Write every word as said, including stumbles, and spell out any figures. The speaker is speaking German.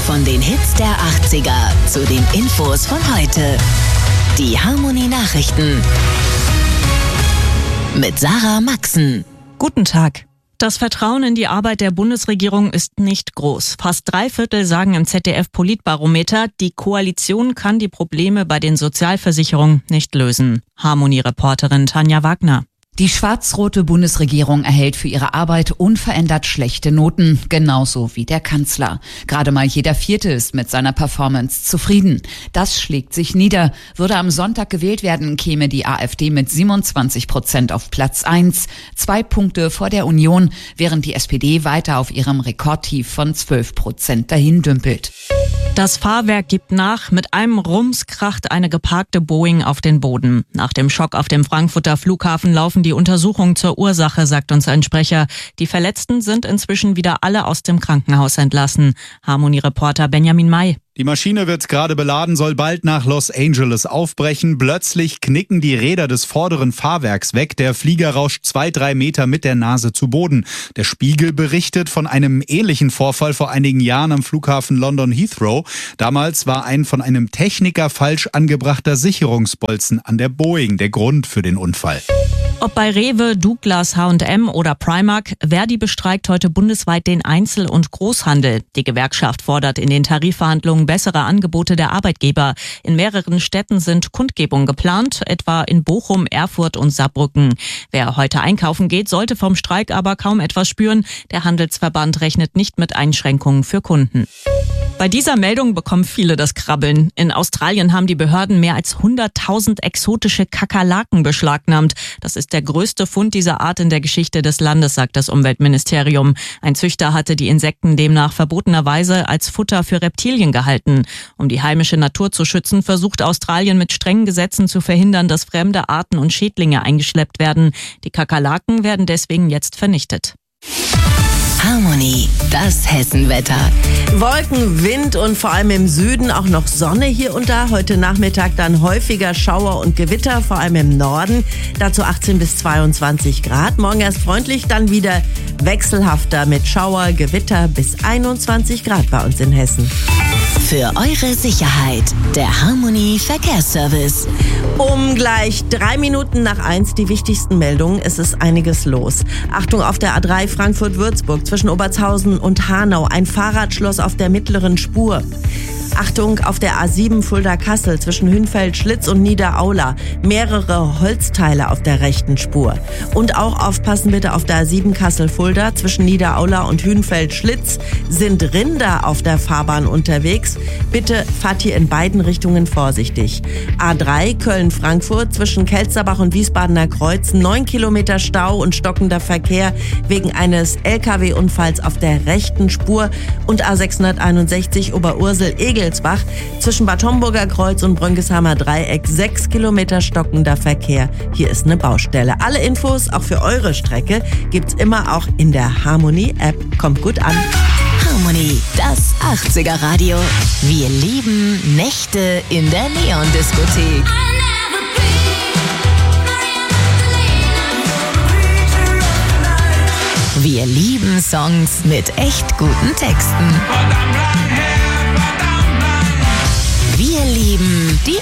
Von den Hits der achtziger zu den Infos von heute. Die Harmony Nachrichten mit Sarah Maxen. Guten Tag. Das Vertrauen in die Arbeit der Bundesregierung ist nicht groß. Fast drei Viertel sagen im Z D F-Politbarometer, die Koalition kann die Probleme bei den Sozialversicherungen nicht lösen. Harmony-Reporterin Tanja Wagner. Die schwarz-rote Bundesregierung erhält für ihre Arbeit unverändert schlechte Noten, genauso wie der Kanzler. Gerade mal jeder Vierte ist mit seiner Performance zufrieden. Das schlägt sich nieder. Würde am Sonntag gewählt werden, käme die AfD mit siebenundzwanzig Prozent auf Platz eins, zwei Punkte vor der Union, während die S P D weiter auf ihrem Rekordtief von zwölf Prozent dahin dümpelt. Das Fahrwerk gibt nach. Mit einem Rums kracht eine geparkte Boeing auf den Boden. Nach dem Schock auf dem Frankfurter Flughafen laufen die Untersuchungen zur Ursache, sagt uns ein Sprecher. Die Verletzten sind inzwischen wieder alle aus dem Krankenhaus entlassen. Harmony-Reporter Benjamin May. Die Maschine wird gerade beladen, soll bald nach Los Angeles aufbrechen. Plötzlich knicken die Räder des vorderen Fahrwerks weg. Der Flieger rauscht zwei, drei Meter mit der Nase zu Boden. Der Spiegel berichtet von einem ähnlichen Vorfall vor einigen Jahren am Flughafen London Heathrow. Damals war ein von einem Techniker falsch angebrachter Sicherungsbolzen an der Boeing der Grund für den Unfall. Ob bei Rewe, Douglas, H und M oder Primark, Verdi bestreikt heute bundesweit den Einzel- und Großhandel. Die Gewerkschaft fordert in den Tarifverhandlungen bessere Angebote der Arbeitgeber. In mehreren Städten sind Kundgebungen geplant, etwa in Bochum, Erfurt und Saarbrücken. Wer heute einkaufen geht, sollte vom Streik aber kaum etwas spüren. Der Handelsverband rechnet nicht mit Einschränkungen für Kunden. Bei dieser Meldung bekommen viele das Krabbeln. In Australien haben die Behörden mehr als hunderttausend exotische Kakerlaken beschlagnahmt. Das ist der größte Fund dieser Art in der Geschichte des Landes, sagt das Umweltministerium. Ein Züchter hatte die Insekten demnach verbotenerweise als Futter für Reptilien gehalten. Um die heimische Natur zu schützen, versucht Australien mit strengen Gesetzen zu verhindern, dass fremde Arten und Schädlinge eingeschleppt werden. Die Kakerlaken werden deswegen jetzt vernichtet. Harmony, das Hessenwetter. Wolken, Wind und vor allem im Süden auch noch Sonne hier und da. Heute Nachmittag dann häufiger Schauer und Gewitter, vor allem im Norden. Dazu achtzehn bis zweiundzwanzig Grad. Morgen erst freundlich, dann wieder wechselhafter mit Schauer, Gewitter bis einundzwanzig Grad bei uns in Hessen. Für eure Sicherheit, der Harmony Verkehrsservice. Um gleich drei Minuten nach eins die wichtigsten Meldungen. Es ist einiges los. Achtung auf der A drei Frankfurt-Würzburg zwischen Obertshausen und Hanau. Ein Fahrradschloss auf der mittleren Spur. Achtung auf der A sieben Fulda-Kassel zwischen Hünfeld-Schlitz und Niederaula. Mehrere Holzteile auf der rechten Spur. Und auch aufpassen bitte auf der A sieben Kassel-Fulda zwischen Niederaula und Hünfeld-Schlitz sind Rinder auf der Fahrbahn unterwegs. Bitte fahrt hier in beiden Richtungen vorsichtig. A drei Köln-Frankfurt zwischen Kelsterbach und Wiesbadener Kreuz. Neun Kilometer Stau und stockender Verkehr wegen eines L K W-Unfalls auf der rechten Spur. Und A sechshunderteinundsechzig Oberursel-Egelsbach zwischen Bad Homburger Kreuz und Brönkesheimer Dreieck. Sechs Kilometer stockender Verkehr. Hier ist eine Baustelle. Alle Infos, auch für eure Strecke, gibt's immer auch in der Harmony-App. Kommt gut an. Harmony, das achtziger Radio. Wir lieben Nächte in der Neon-Diskothek. Wir lieben Songs mit echt guten Texten. Wir lieben die